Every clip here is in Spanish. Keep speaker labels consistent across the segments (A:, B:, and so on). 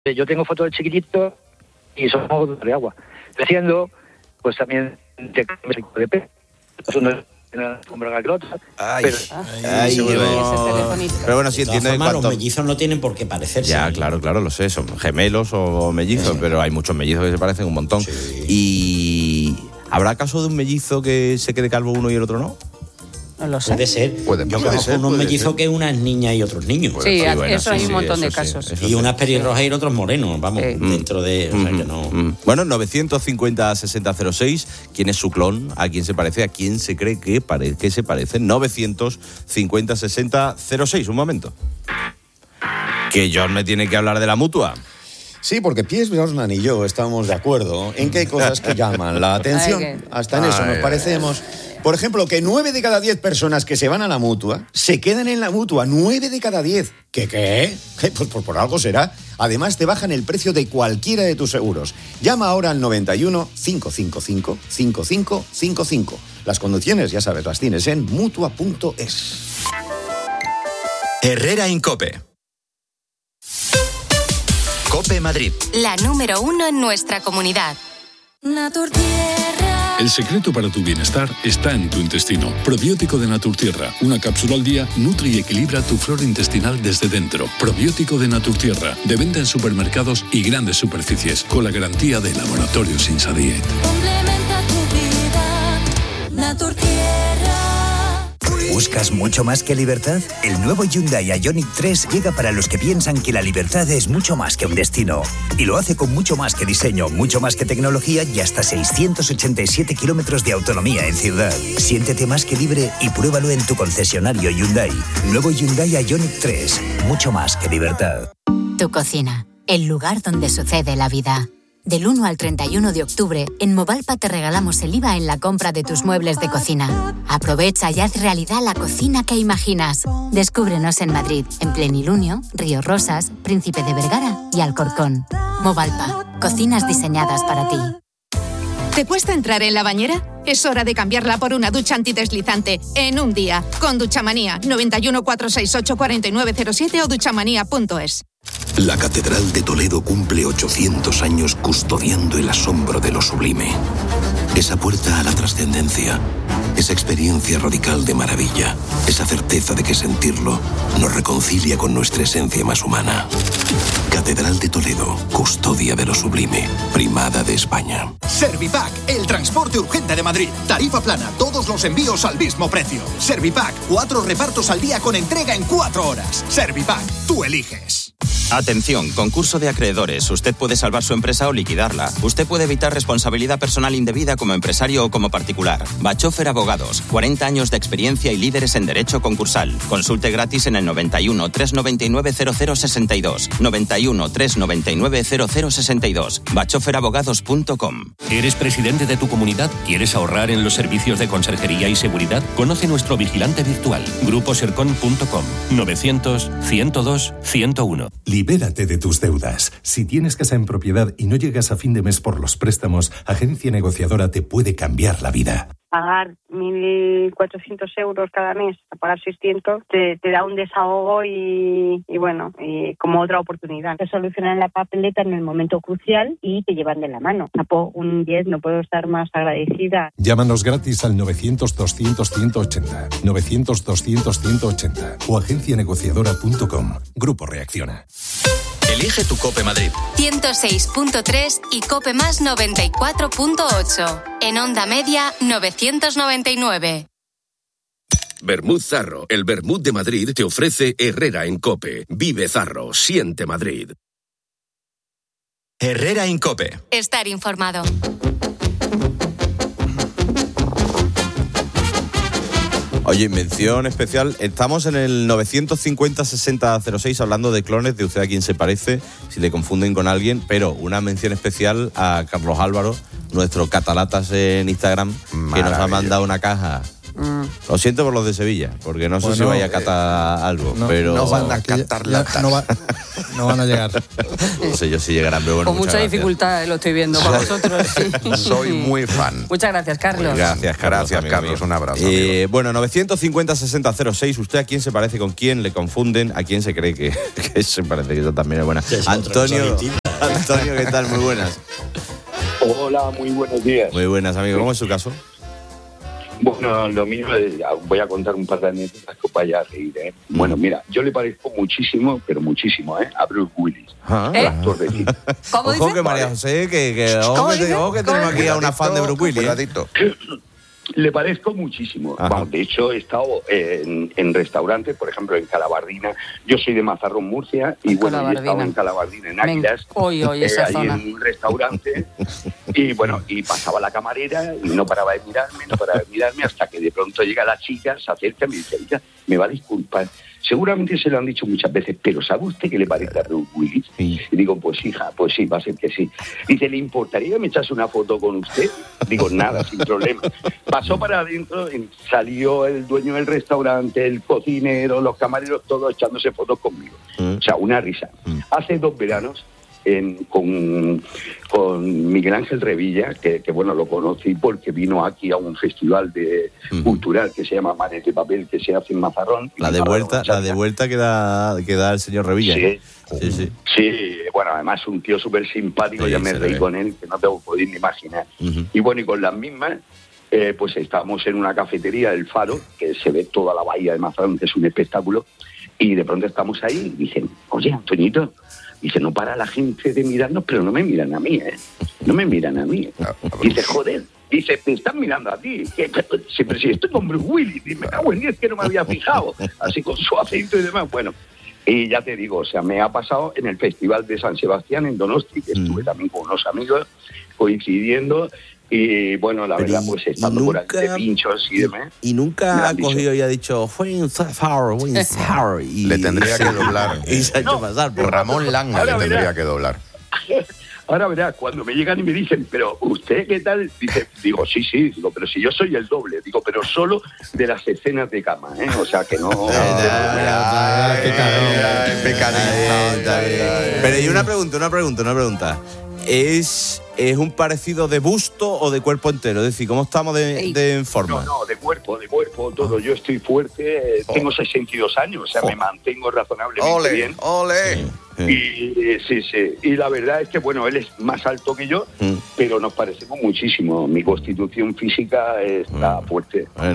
A: Yo tengo fotos de chiquitito y son modos de agua. Creciendo, pues también te cambias el tipo de pez. Eso no es una sombra que otra.
B: Pero bueno, sí entiendo.
C: Los mellizos no tienen por qué parecerse.
B: Ya, claro, lo sé, son gemelos o mellizos, pero hay muchos mellizos que se parecen un montón. Sí. ¿Y habrá caso de un mellizo que se quede calvo uno y el otro no?
C: No lo sé. Puede ser. Yo conozco unos mellizos que unas niñas y otros niños.
D: Sí, eso hay un montón de casos.
C: Y unas pelirrojas y otros morenos, vamos, dentro de... O sea, que no...
B: Bueno, 950-6006, ¿quién es su clon? ¿A quién se parece? ¿A quién se cree que se parece? 950-6006, un momento. Que John me tiene que hablar de la Mutua.
E: Sí, porque Pierce Brosnan y yo estamos de acuerdo en que hay cosas que llaman la atención. Hasta en eso nos parecemos. Por ejemplo, que 9 de cada 10 personas que se van a la Mutua se quedan en la Mutua. 9 de cada 10. ¿Qué? Pues por algo será. Además, te bajan el precio de cualquiera de tus seguros. Llama ahora al 91 555 5555. Las condiciones, ya sabes, las tienes en Mutua.es.
F: Herrera Incope. Cope Madrid.
G: La número 1 en nuestra comunidad.
H: Naturtierra. El secreto para tu bienestar está en tu intestino. Probiótico de Naturtierra. Una cápsula al día nutre y equilibra tu flora intestinal desde dentro. Probiótico de Naturtierra. De venta en supermercados y grandes superficies. Con la garantía de Laboratorio Sinsadiet.
I: Complementa tu vida. Naturtierra.
F: ¿Buscas mucho más que libertad? El nuevo Hyundai Ioniq 3 llega para los que piensan que la libertad es mucho más que un destino. Y lo hace con mucho más que diseño, mucho más que tecnología y hasta 687 kilómetros de autonomía en ciudad. Siéntete más que libre y pruébalo en tu concesionario Hyundai. Nuevo Hyundai Ioniq 3, mucho más que libertad.
G: Tu cocina, el lugar donde sucede la vida. Del 1 al 31 de octubre, en Movalpa te regalamos el IVA en la compra de tus muebles de cocina. Aprovecha y haz realidad la cocina que imaginas. Descúbrenos en Madrid, en Plenilunio, Río Rosas, Príncipe de Vergara y Alcorcón. Movalpa, cocinas diseñadas para ti.
J: ¿Te cuesta entrar en la bañera? Es hora de cambiarla por una ducha antideslizante en un día. Con Duchamanía, 91 468 4907 o duchamanía.es.
K: La Catedral de Toledo cumple 800 años custodiando el asombro de lo sublime. Esa puerta a la trascendencia, esa experiencia radical de maravilla, esa certeza de que sentirlo nos reconcilia con nuestra esencia más humana. Catedral de Toledo, custodia de lo sublime, primada de España.
L: Servipack, el transporte urgente de Madrid. Tarifa plana, todos los envíos al mismo precio. Servipack, 4 repartos al día con entrega en 4 horas. Servipack, tú eliges.
M: Atención, concurso de acreedores. Usted puede salvar su empresa o liquidarla. Usted puede evitar responsabilidad personal indebida como empresario o como particular. Bachofer Abogados, 40 años de experiencia y líderes en derecho concursal. Consulte gratis en el 91 399 0062. 91 399 0062. bachoferabogados.com.
N: ¿Eres presidente de tu comunidad? ¿Quieres ahorrar en los servicios de conserjería y seguridad? Conoce nuestro vigilante virtual. gruposercon.com. 900 102 101.
O: Libérate de tus deudas. Si tienes casa en propiedad y no llegas a fin de mes por los préstamos, Agencia Negociadora te puede cambiar la vida.
P: Pagar 1.400 euros cada mes, a pagar 600, te da un desahogo y como otra oportunidad. Te solucionan la papeleta en el momento crucial y te llevan de la mano. Un 10, no puedo estar más agradecida.
O: Llámanos gratis al 900-200-180, 900-200-180 o agencianegociadora.com. Grupo Reacciona.
F: Elige tu Cope Madrid.
G: 106.3 y Cope Más 94.8. En Onda Media, 999.
K: Vermut Zarro, el vermut de Madrid, te ofrece Herrera en Cope. Vive Zarro, siente Madrid.
F: Herrera en Cope.
G: Estar informado.
B: Oye, mención especial, estamos en el 950-6006 hablando de clones, de usted a quién se parece, si le confunden con alguien, pero una mención especial a Carlos Álvaro, nuestro catalatas en Instagram, que nos ha mandado una caja. Lo siento por los de Sevilla, porque no sé si vaya a catar algo, pero...
E: No van a catar la
Q: no van a llegar.
B: No sé yo si llegarán, pero bueno,
D: con mucha dificultad lo estoy viendo para vosotros. Sí.
R: Soy muy fan.
D: Muchas gracias, Carlos.
B: Gracias,
R: Carlos. Un abrazo.
B: Bueno, 950-6006. ¿Usted a quién se parece? ¿Con quién le confunden? ¿A quién se cree que se parece? Que eso también es buena. Antonio, ¿qué tal? Muy buenas.
S: Hola, muy buenos días.
B: Muy buenas, amigo. ¿Cómo es su caso?
S: Bueno, lo mío es, voy a contar un par de anécdotas que os vaya a reír, ¿eh? Bueno, mira, yo le parezco muchísimo, pero muchísimo, a Bruce Willis, el actor de cine.
D: ¿Cómo
B: Ojo
D: dice?
B: que María José, ojo que tenemos aquí a una fan de Bruce Willis.
S: Le parezco muchísimo. Bueno, de hecho, he estado en restaurantes, por ejemplo, en Calabardina. Yo soy de Mazarrón, Murcia, y bueno, he estado en Calabardina, en Águilas,
D: esa
S: ahí
D: zona.
S: en un restaurante, y bueno, y pasaba la camarera y no paraba de mirarme, hasta que de pronto llega la chica, se acerca y me dice, oiga, me va a disculpar. Seguramente se lo han dicho muchas veces, pero ¿sabe usted que le parece a Bruce Willis? Sí. Y digo, pues hija, pues sí, va a ser que sí. Dice, ¿le importaría que me echase una foto con usted? Digo, nada, sin problema. Pasó para adentro, salió el dueño del restaurante, el cocinero, los camareros, todos echándose fotos conmigo. O sea, una risa. Hace 2 veranos, con Miguel Ángel Revilla, que bueno, lo conocí porque vino aquí a un festival cultural que se llama Mares de Papel, que se hace en Mazarrón.
B: La de vuelta que da el señor Revilla.
S: Sí, bueno, además un tío súper simpático, ya me reí con él, que no te lo podéis ni imaginar. Y bueno, y con las mismas, pues estábamos en una cafetería del Faro, que se ve toda la bahía de Mazarón, que es un espectáculo, y de pronto estamos ahí y dicen, oye, Antoñito, dice, no para la gente de mirarnos, pero no me miran a mí, No me miran a mí. Dice, joder, dice, te están mirando a ti. Pero si estoy con Bruce Willis, y me cago en 10 que no me había fijado. Así con su acento y demás. Bueno, y ya te digo, o sea, me ha pasado en el Festival de San Sebastián en Donosti, que estuve también con unos amigos coincidiendo. Y bueno, la verdad, pues estando por ahí de pinchos y demás.
B: Y nunca ha cogido y ha dicho, y
R: le tendría que doblar.
B: Y se ha hecho pasar por
R: Ramón Langa, le tendría que doblar.
S: Ahora verás, cuando me llegan y me dicen, pero ¿usted qué tal? Digo, sí, digo, pero si yo soy el doble, digo, pero solo de las escenas de cama, O sea, que no...
B: Pero y una pregunta. ¿Es un parecido de busto o de cuerpo entero? Es decir, ¿cómo estamos de forma?
S: No, de cuerpo, todo. Yo estoy fuerte, tengo 62 años, o sea, me mantengo razonablemente bien.
R: ¡Ole!
S: Y sí. Y la verdad es que, bueno, él es más alto que yo, pero nos parecemos muchísimo. Mi constitución física está fuerte.
B: El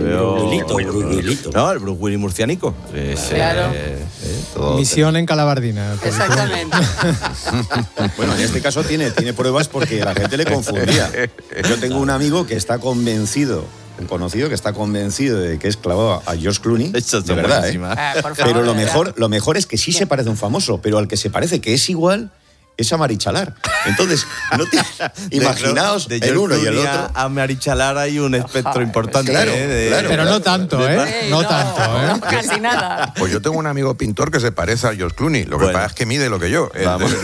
B: Bruce Willis murcianico.
D: Claro.
Q: Misión en Calabardina.
D: Exactamente.
E: Bueno, en este caso tiene pruebas porque la gente le confundía. Yo tengo un amigo que está convencido, un conocido que está convencido de que es clavado a George Clooney, de verdad,
D: por favor,
E: pero lo mejor es que sí se parece a un famoso, pero al que se parece que es igual es a Marichalar. Entonces, imaginaos el uno y el otro.
B: A Marichalar hay un espectro importante.
E: Claro,
Q: pero no tanto, No tanto.
D: Casi nada.
R: Pues yo tengo un amigo pintor que se parece a George Clooney. Lo que pasa es que mide lo que yo.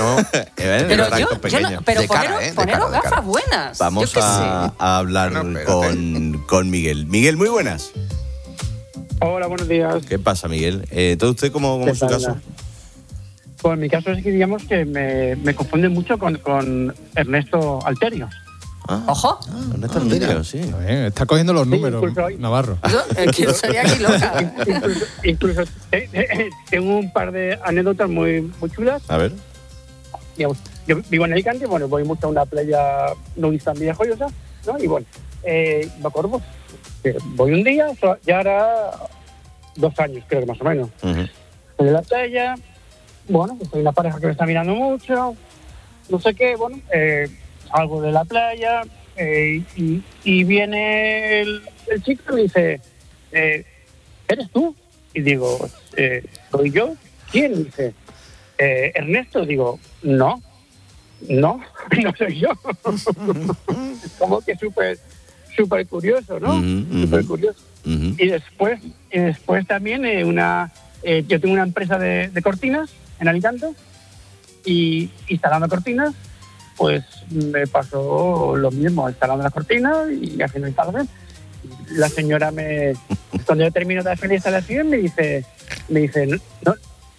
D: Pero poneros gafas buenas.
B: Vamos a hablar con Miguel. Miguel, muy buenas.
T: Hola, buenos días.
B: ¿Qué pasa, Miguel? ¿Todo usted cómo es su caso?
T: Pues en mi caso es que digamos que me confunden mucho con Ernesto Alterio.
D: ¡Ojo!
B: Ernesto Alterio, sí.
Q: Está cogiendo los números, Navarro.
D: Yo estaría aquí loca.
T: Incluso tengo un par de anécdotas muy chulas.
B: A ver.
T: Digamos, yo vivo en Alicante, bueno, voy mucho a una playa nudista en Villajoyosa, ¿no? Y bueno, me acuerdo que voy un día, ya hará 2 años, creo que más o menos. Voy a la playa. Bueno, pues hay una pareja que me está mirando mucho, no sé qué, bueno, salgo de la playa y viene el chico y me dice, ¿eres tú? Y digo, ¿soy yo? ¿Quién? Y dice, Ernesto. Digo, no soy yo. Como que súper curioso, ¿no? Súper curioso. Y después también yo tengo una empresa de cortinas en Alicante y instalando cortinas, pues me pasó lo mismo, instalando las cortinas y haciendo instalación. La señora cuando yo termino de hacer la instalación me dice,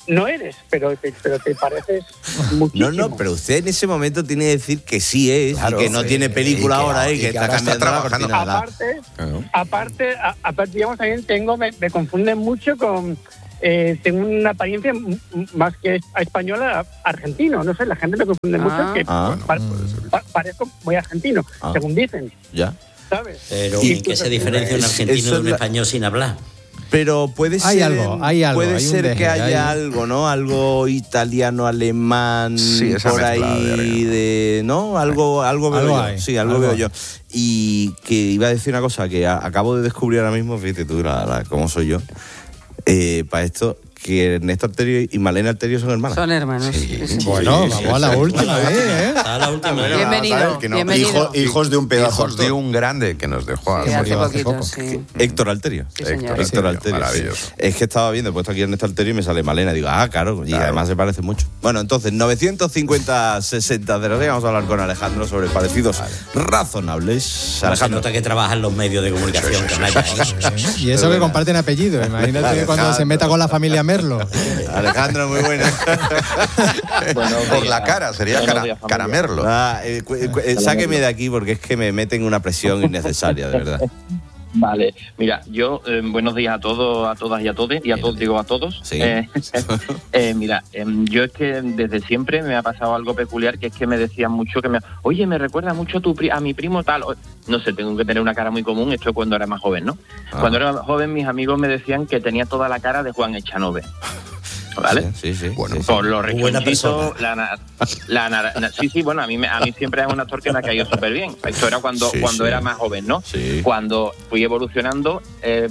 T: no eres, pero te pareces muchísimo.
B: No, pero usted en ese momento tiene que decir que sí es, claro, y que no tiene película ahora y que está cambiando la cortina.
T: Aparte, digamos, también me confunden mucho con... tengo una apariencia más que española, argentino. No sé, la gente me confunde mucho, que parezco muy argentino, según dicen.
B: Ya.
C: ¿Sabes? Pero ¿en qué se diferencia un argentino de un español sin hablar?
B: Pero puede ser,
Q: hay algo,
B: puede ser que haya algo, ¿no? Algo italiano, alemán, por ahí ¿no? Algo veo yo. Sí, algo veo yo. Y que iba a decir una cosa que acabo de descubrir ahora mismo, fíjate tú, cómo soy yo. Para esto, que Ernesto Alterio y Malena Alterio son hermanas.
D: Son hermanos.
Q: Sí. Bueno, vamos a la última vez, ¿eh?
C: A la última.
D: Bienvenido.
E: Bienvenido. Hijos de un pedazo.
R: Hijos de un grande que nos dejó
D: hace poquito, sí.
B: Héctor Alterio.
D: Sí, señor.
B: Héctor Alterio.
R: Maravilloso.
B: Es que estaba viendo, he puesto aquí Ernesto Alterio y me sale Malena. Digo, claro. Y además se parece mucho. Bueno, entonces, 950-60-06. Vamos a hablar con Alejandro sobre parecidos razonables.
C: Alejandro, nota que trabaja en los medios de comunicación.
Q: Y eso que comparten apellido. Imagínate cuando se meta con la familia Merlo.
B: Alejandro, muy buena.
R: Por la cara, sería Caramerlo.
B: Sáqueme de aquí porque es que me meten una presión innecesaria, de verdad.
U: Vale, mira, yo, buenos días a todos, a todas y a todos, y a todos digo a todos.
B: Sí.
U: Mira, yo es que desde siempre me ha pasado algo peculiar, que es que me decían mucho oye, me recuerda mucho a mi primo tal. No sé, tengo que tener una cara muy común, esto es cuando era más joven, ¿no? Cuando era más joven, mis amigos me decían que tenía toda la cara de Juan Echanove. ¿Vale?
B: Sí.
U: Bueno, por los requisitos, bueno, a mí siempre es un actor que me ha caído súper bien. Esto era cuando era más joven, ¿no?
B: Sí.
U: Cuando fui evolucionando,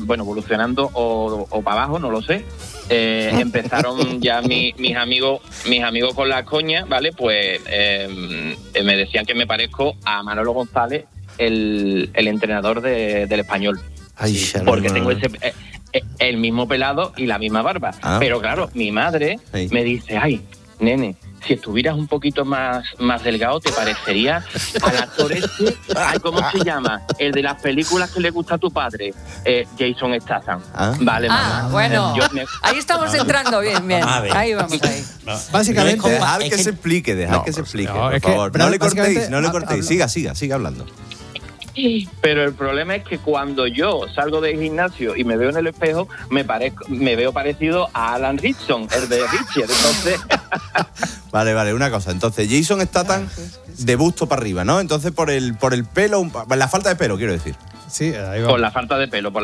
U: o para abajo, no lo sé. Empezaron ya mis amigos con la coña, ¿vale? Pues me decían que me parezco a Manolo González, el entrenador del Español.
B: Ay,
U: porque tengo el mismo pelado y la misma barba. Pero claro, mi madre me dice, ay, nene, si estuvieras un poquito más delgado, te parecería al actor ¿cómo se llama? El de las películas que le gusta a tu padre, Jason Statham. Vale, mamá.
D: Bueno, ahí estamos entrando bien. Ahí vamos, ahí.
B: Básicamente, dejad que se explique, por favor. No le cortéis, siga hablando.
U: Pero el problema es que cuando yo salgo del gimnasio y me veo en el espejo, me veo parecido a Alan Ritchson, el de Richard. Entonces...
B: Vale, una cosa. Entonces, Jason Statham de busto para arriba, ¿no? Entonces, por el pelo, la falta de pelo, quiero decir.
Q: Sí, ahí va.
U: Por la falta de pelo,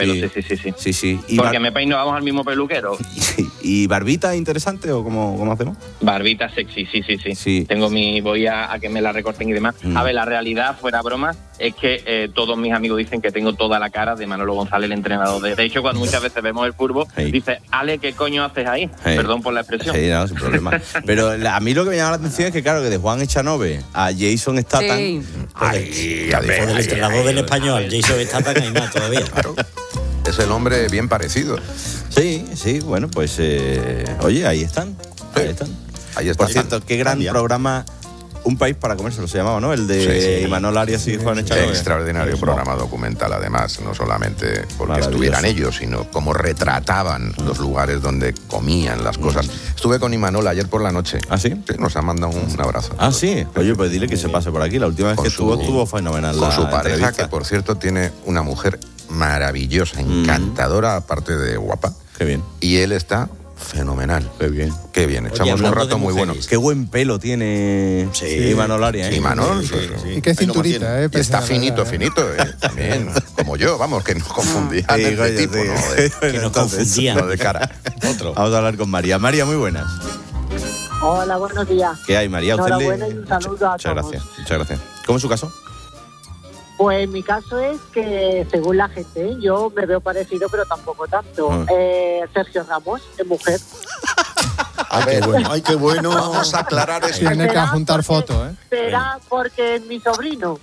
U: sí. Porque me peino, vamos al mismo peluquero.
B: ¿Y barbita interesante o cómo hacemos?
U: Barbita sexy, sí. Voy a que me la recorten y demás. A ver, la realidad, fuera broma, es que todos mis amigos dicen que tengo toda la cara de Manolo González, el entrenador. De hecho, cuando muchas veces vemos el fútbol, dice, Ale, ¿qué coño haces ahí? Perdón por la expresión.
B: Sí, no, sin problema. Pero a mí lo que me llama la atención es que, claro, que de Juan Echanove a Jason Statham...
C: Sí. El entrenador del Español, Jason Statham, ahí no, todavía.
R: Claro. Es el hombre bien parecido.
B: Sí, bueno, pues... oye, ahí están. Por cierto, qué gran programa... Un país para comérselo se llamaba, ¿no? El de Imanol Arias y Juan Echanove.
R: Extraordinario programa documental, además, no solamente porque estuvieran ellos, sino cómo retrataban los lugares donde comían las cosas. Estuve con Imanol ayer por la noche.
B: ¿Ah, sí?
R: Sí, nos ha mandado un abrazo.
B: Ah, sí. Oye, pues dile que se pase por aquí. La última vez que estuvo fenomenal.
R: Con su pareja, que por cierto tiene una mujer maravillosa, encantadora, aparte de guapa.
B: Qué bien.
R: Y él está... fenomenal.
B: Qué bien.
R: Echamos un rato muy bueno.
B: Qué buen pelo tiene Imanol Arias.
R: Imanol.
Q: Y qué cinturita,
R: y está finito, también. Como yo, vamos, que nos confundían de tipo,
C: que nos confundían.
R: No de cara.
B: Otro. Vamos a hablar con María. María, muy buenas.
V: Hola, buenos días.
B: ¿Qué hay, María?
V: Enhorabuena y un saludo a todos.
B: Muchas gracias. ¿Cómo es su caso?
V: Pues mi caso es que, según la gente, yo me veo parecido, pero tampoco tanto. Sergio Ramos, de mujer.
R: Ay, qué bueno. Vamos a aclarar eso.
Q: Tiene que juntar fotos,
V: Será porque es mi sobrino.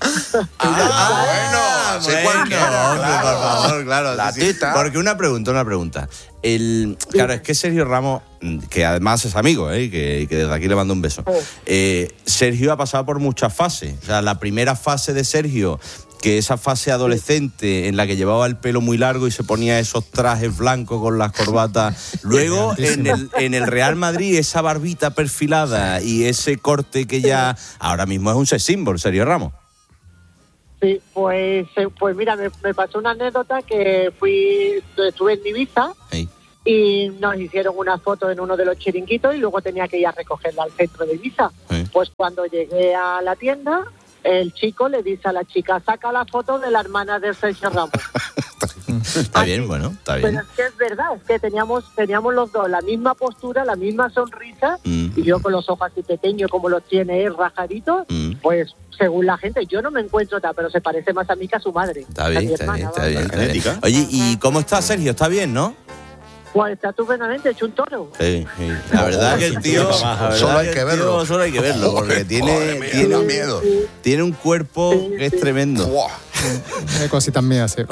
R: Bueno.
B: Por favor, claro.
R: La tita.
B: Porque una pregunta. Claro, es que Sergio Ramos, que además es amigo, y que desde aquí le mando un beso. Sergio ha pasado por muchas fases. O sea, la primera fase de Sergio que esa fase adolescente en la que llevaba el pelo muy largo y se ponía esos trajes blancos con las corbatas. Luego, en el Real Madrid, esa barbita perfilada y ese corte que ya ahora mismo es un sex symbol, Sergio Ramos.
V: Sí, pues mira, me pasó una anécdota que estuve en Ibiza y nos hicieron una foto en uno de los chiringuitos y luego tenía que ir a recogerla al centro de Ibiza. Pues cuando llegué a la tienda, el chico le dice a la chica, saca la foto de la hermana de Sergio Ramos.
B: Está bien, bueno, está bien.
V: Pero es que es verdad, es que teníamos los dos la misma postura, la misma sonrisa, y yo con los ojos así pequeños como los tiene él, rajaditos, pues según la gente, yo no me encuentro tal, pero se parece más a mí que a su madre.
B: Está bien. Oye, ¿y cómo está Sergio? ¿Está bien, no?
V: Pues está estupendamente hecho un toro.
B: Sí. La verdad que el tío...
R: Solo hay que verlo.
B: Solo hay que verlo, porque tiene un cuerpo que es tremendo.
Q: Hay cositas mías, sí.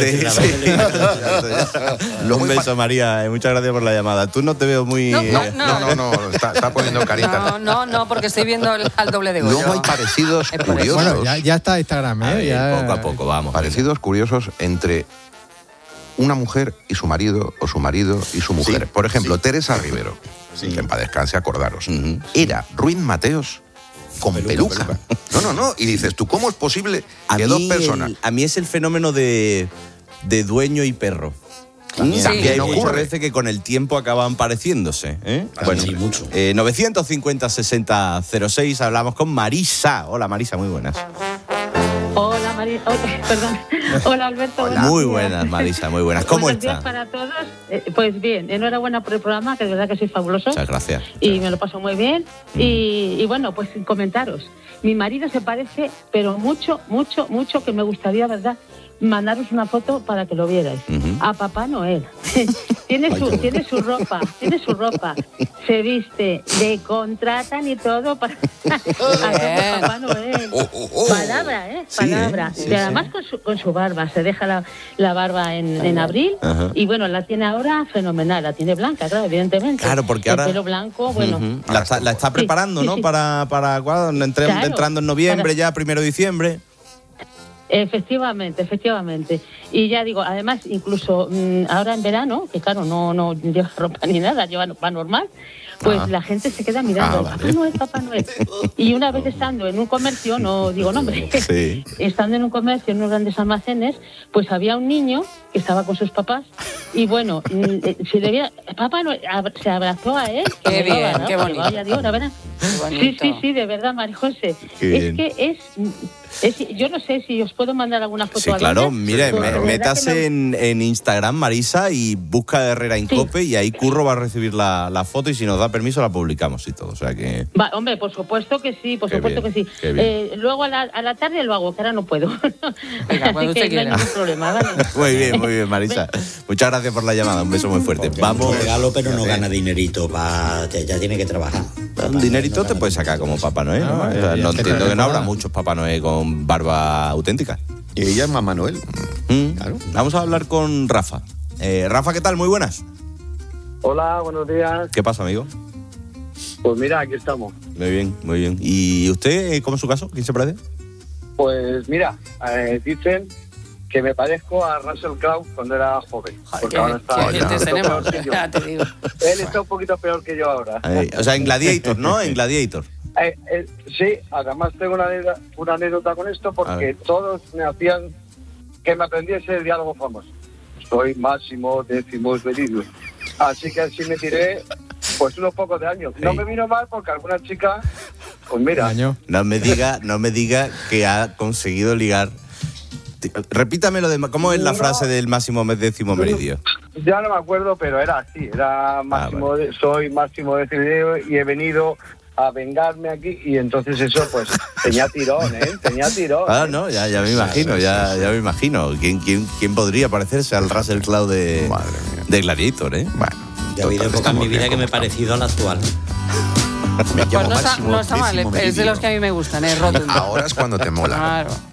B: Un beso, María. Muchas gracias por la llamada. Tú no te veo muy...
R: No. Está poniendo carita.
D: No, porque estoy viendo al doble de Goyo.
R: Luego hay parecidos curiosos.
Q: Bueno, ya está Instagram,
B: poco a poco, vamos.
R: Parecidos curiosos entre una mujer y su marido, o su marido y su mujer. Por ejemplo, Teresa Rivero, que en paz descanse, acordaros, era Ruiz Mateos con peluca. No. Y dices, ¿tú cómo es posible que dos personas...
B: A mí es el fenómeno de dueño y perro. También hay muchas veces que con el tiempo acaban pareciéndose. Bueno,
C: sí, mucho.
B: 950-60-06, hablamos con Marisa. Hola, Marisa, muy buenas.
A: Hola, Marisa. Perdón. Hola, Alberto.
B: Hola. Muy buenas, Marisa, muy buenas. ¿Cómo estás?
A: Buenos días para todos. Pues bien, enhorabuena por el programa, que de verdad que sois fabuloso.
B: Muchas gracias.
A: Y me lo paso muy bien. Y bueno, pues comentaros. Mi marido se parece, pero mucho, que me gustaría, ¿verdad?, mandaros una foto para que lo vierais. A Papá Noel. tiene su ropa, se viste, le contratan y todo para hacer Papá Noel. Palabra. Y además con su barba, se deja la barba en abril. Y bueno, la tiene ahora fenomenal, la tiene blanca, claro, evidentemente.
B: Claro, porque ahora...
A: El pelo blanco, bueno...
B: La está preparando, ¿no? Para cuando entrando en noviembre, ya 1 de diciembre.
A: Efectivamente. Y ya digo, además, incluso ahora en verano, que claro, no lleva ropa ni nada, va normal, pues la gente se queda mirando, Papá Noel. Y una vez estando en un comercio, no digo nombre, estando en un comercio, en unos grandes almacenes, pues había un niño que estaba con sus papás y bueno, si le viera, Papá Noel se abrazó a él.
D: Qué bien, qué bonito.
A: Vaya Dios, la verdad. Sí, de verdad, María José. Es que yo no sé si os puedo mandar alguna foto.
B: Sí, claro, mire, métase en Instagram, Marisa, y busca Herrera Incope y ahí Curro va a recibir la foto y si nos da permiso la publicamos y todo, o sea que...
A: Hombre, por supuesto que sí, que sí. Luego a la tarde lo hago, que ahora no puedo.
D: Venga, cuando usted quiera.
A: No hay ningún problema, ¿vale?
B: Muy bien, Marisa. Muchas gracias por la llamada, un beso muy fuerte. Vamos.
C: Regalo, pero no gana dinerito, ya tiene que trabajar.
B: Un dinerito te puedes sacar como Papá Noel. No entiendo que no habrá muchos Papá Noel con barba auténtica.
E: Y ella es Mamá Noel.
B: Claro. Vamos a hablar con Rafa. Rafa, ¿qué tal? Muy buenas.
H: Hola, buenos días.
B: ¿Qué pasa, amigo?
H: Pues mira, aquí estamos.
B: Muy bien. ¿Y usted, cómo es su caso? ¿Quién se parece?
H: Pues mira, dicen que me parezco a Russell Crowe cuando era joven. Porque ahora está...
D: Ya te digo.
H: Él está un poquito peor que yo ahora.
B: O sea, en Gladiator, ¿no? En Gladiator.
H: Sí, además tengo una anécdota con esto porque todos me hacían que me aprendiese el diálogo famoso. Soy Máximo Décimos Venido. Así que así me tiré pues unos pocos de años. No me vino mal porque alguna chica, pues mira...
B: No me diga que ha conseguido ligar. Repítamelo, ¿cómo es la frase del Máximo Décimo Meridio?
H: Ya no me acuerdo, pero era así. Era Máximo, soy Máximo Décimo y he venido a vengarme aquí, y entonces eso pues tenía tirón.
B: No, ya me imagino, ya me imagino. ¿Quién podría parecerse al Russell Crowe de Gladiator,
C: Bueno, ya ha habido época en mi vida que me he parecido al actual.
D: Me llamo Máximo. No está mal, es de los que a mí me gustan, rotundo.
R: Ahora es cuando te mola.
D: Claro.